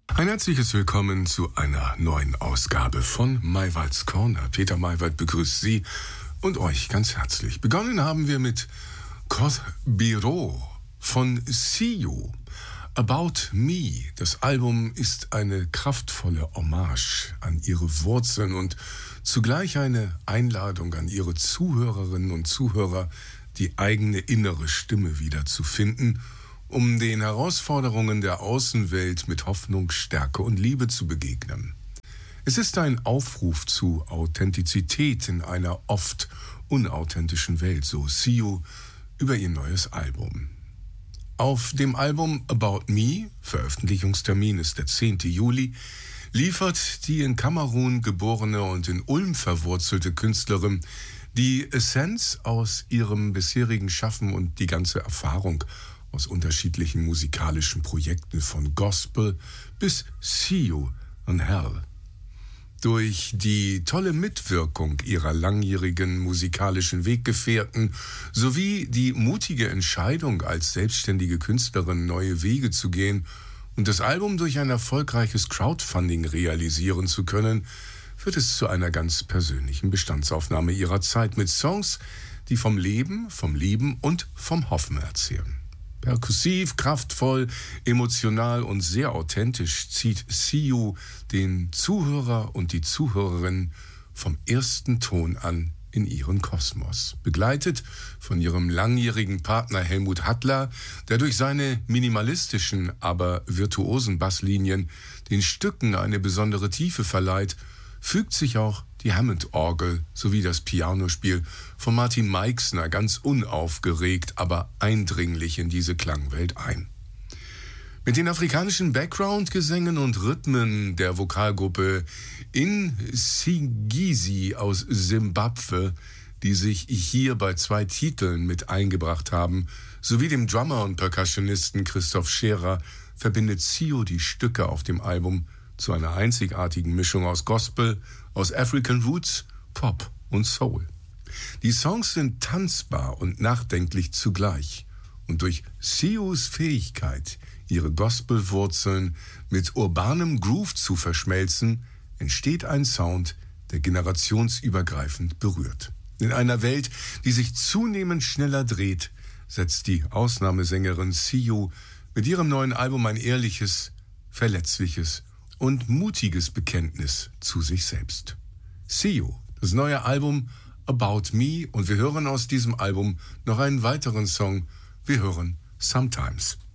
Ein herzliches Willkommen zu einer neuen Ausgabe von Maywalds Corner. Peter Maywald begrüßt Sie und euch ganz herzlich. Begonnen haben wir mit Cosbiro von See You. About Me. Das Album ist eine kraftvolle Hommage an ihre Wurzeln und zugleich eine Einladung an ihre Zuhörerinnen und Zuhörer, die eigene innere Stimme wiederzufinden, um den Herausforderungen der Außenwelt mit Hoffnung, Stärke und Liebe zu begegnen. Es ist ein Aufruf zu Authentizität in einer oft unauthentischen Welt, so See You über ihr neues Album. Auf dem Album About Me, Veröffentlichungstermin ist der 10. Juli, liefert die in Kamerun geborene und in Ulm verwurzelte Künstlerin die Essenz aus ihrem bisherigen Schaffen und die ganze Erfahrung aus unterschiedlichen musikalischen Projekten von Gospel bis See You in Hell. Durch die tolle Mitwirkung ihrer langjährigen musikalischen Weggefährten sowie die mutige Entscheidung, als selbstständige Künstlerin neue Wege zu gehen und das Album durch ein erfolgreiches Crowdfunding realisieren zu können, wird es zu einer ganz persönlichen Bestandsaufnahme ihrer Zeit mit Songs, die vom Leben, vom Lieben und vom Hoffen erzählen. Perkussiv, kraftvoll, emotional und sehr authentisch zieht See You den Zuhörer und die Zuhörerin vom ersten Ton an in ihren Kosmos. Begleitet von ihrem langjährigen Partner Helmut Hattler, der durch seine minimalistischen, aber virtuosen Basslinien den Stücken eine besondere Tiefe verleiht, fügt sich auch die Hammond-Orgel sowie das Pianospiel von Martin Meixner ganz unaufgeregt, aber eindringlich in diese Klangwelt ein. Mit den afrikanischen Background-Gesängen und Rhythmen der Vokalgruppe Insigisi aus Simbabwe, die sich hier bei 2 Titeln mit eingebracht haben, sowie dem Drummer und Percussionisten Christoph Scherer, verbindet See You die Stücke auf dem Album zu einer einzigartigen Mischung aus Gospel, aus African Roots, Pop und Soul. Die Songs sind tanzbar und nachdenklich zugleich. Und durch See Yus Fähigkeit, ihre Gospelwurzeln mit urbanem Groove zu verschmelzen, entsteht ein Sound, der generationsübergreifend berührt. In einer Welt, die sich zunehmend schneller dreht, setzt die Ausnahmesängerin See You mit ihrem neuen Album ein ehrliches, verletzliches und mutiges Bekenntnis zu sich selbst. See You, das neue Album About Me, und wir hören aus diesem Album noch einen weiteren Song. Wir hören Sometimes.